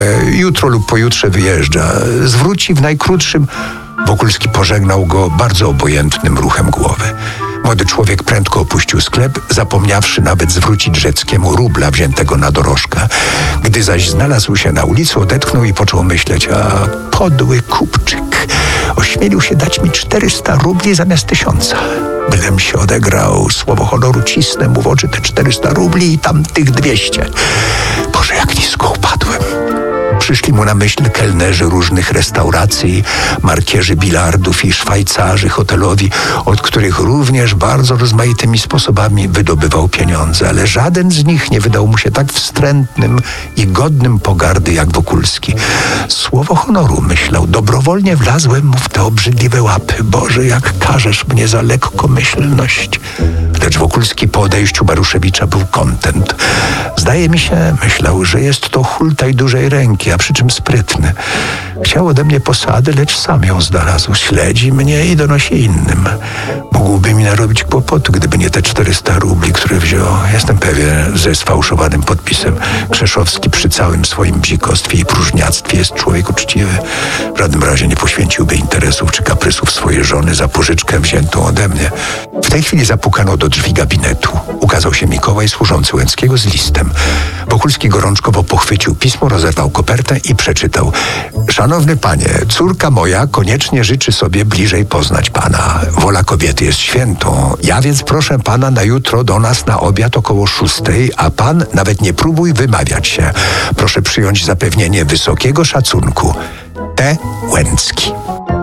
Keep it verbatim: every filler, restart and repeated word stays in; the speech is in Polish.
Jutro lub pojutrze wyjeżdża. Zwróci w najkrótszym... Wokulski pożegnał go bardzo obojętnym ruchem głowy. Młody człowiek prędko opuścił sklep, zapomniawszy nawet zwrócić Rzeckiemu rubla wziętego na dorożkę. Gdy zaś znalazł się na ulicy, odetchnął i począł myśleć: a podły kupczyk ośmielił się dać mi czterysta rubli zamiast tysiąca. Bylem się odegrał, słowo honoru, cisnę mu w oczy te czterysta rubli i tam tych dwieście. Boże, jak nisko upadłem. Przyszli mu na myśl kelnerzy różnych restauracji, markierzy bilardów i szwajcarzy hotelowi, od których również bardzo rozmaitymi sposobami wydobywał pieniądze, ale żaden z nich nie wydał mu się tak wstrętnym i godnym pogardy jak Wokulski. Słowo honoru, myślał, dobrowolnie wlazłem mu w te obrzydliwe łapy. Boże, jak karzesz mnie za lekkomyślność. Lecz Wokulski po odejściu Maruszewicza był kontent. Zdaje mi się, myślał, że jest to hultaj dużej ręki, a przy czym sprytny. Chciał ode mnie posady, lecz sam ją znalazł. Śledzi mnie i donosi innym. Mógłby mi narobić kłopotu, gdyby nie te czterysta rubli, które wziął. Jestem pewien, ze sfałszowanym podpisem. Krzeszowski przy całym swoim bzikostwie i próżniactwie jest człowiek uczciwy. W żadnym razie nie poświęciłby interesów czy kaprysów swojej żony za pożyczkę wziętą ode mnie. W tej chwili zapukano do drzwi gabinetu. Ukazał się Mikołaj, służący Łęckiego, z listem. Wokulski gorączkowo pochwycił pismo, rozerwał kopertę i przeczytał: szanowny panie, córka moja koniecznie życzy sobie bliżej poznać pana. Wola kobiety jest świętą. Ja więc proszę pana na jutro do nas na obiad około szóstej, a pan nawet nie próbuj wymawiać się. Proszę przyjąć zapewnienie wysokiego szacunku. T. Łęcki.